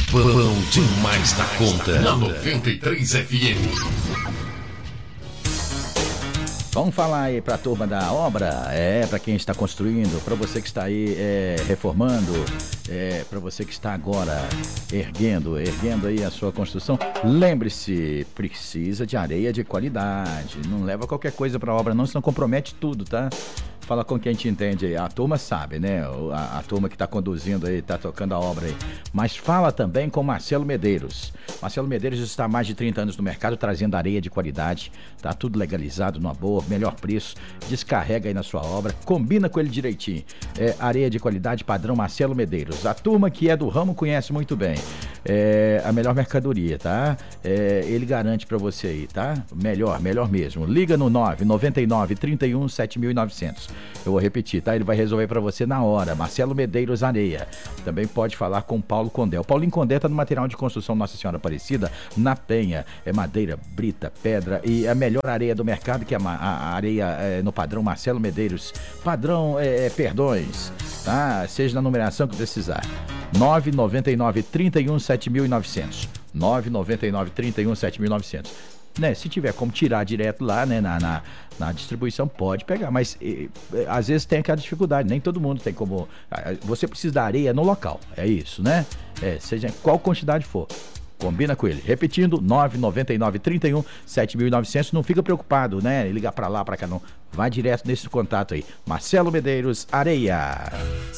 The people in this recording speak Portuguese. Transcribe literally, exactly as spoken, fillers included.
Bom demais da conta. Na noventa e três F M. Vamos falar aí para a turma da obra, é, para quem está construindo, para você que está aí é, reformando, é, para você que está agora erguendo, erguendo aí a sua construção. Lembre-se, precisa de areia de qualidade, não leva qualquer coisa para a obra não, senão compromete tudo, tá? Fala com quem te entende aí, a turma sabe, né? A, a turma que está conduzindo aí, está tocando a obra aí. Mas fala também com Marcelo Medeiros. Marcelo Medeiros está há mais de trinta anos no mercado, trazendo areia de qualidade, tá tudo legalizado, numa boa, melhor preço, descarrega aí na sua obra, combina com ele direitinho. É, areia de qualidade padrão Marcelo Medeiros. A turma que é do ramo conhece muito bem. É, a melhor mercadoria, tá? É, ele garante pra você aí, tá? Melhor, melhor mesmo. Liga no nove nove nove, trinta e um, sete mil e novecentos. Eu vou repetir, tá? Ele vai resolver pra você na hora. Marcelo Medeiros Areia. Também pode falar com Paulo Condé. O Paulinho Condé tá no material de construção Nossa Senhora Aparecida, na Penha. É madeira, brita, pedra e a melhor areia do mercado, que é a, a areia é, no padrão Marcelo Medeiros. Padrão é, é, perdões, tá? Seja na numeração que precisar. nove nove nove, trinta e um, sete mil e novecentos. nove nove nove, trinta e um, sete mil e novecentos. Né, se tiver como tirar direto lá, né, na, na, na distribuição, pode pegar, mas e, e, às vezes tem aquela dificuldade, nem todo mundo tem como. Você precisa da areia no local, é isso, né? É, seja qual quantidade for. Combina com ele. Repetindo, nove nove nove, trinta e um, sete mil e novecentos. Não fica preocupado, né? Ligar pra lá, pra cá, não. Vai direto nesse contato aí. Marcelo Medeiros Areia.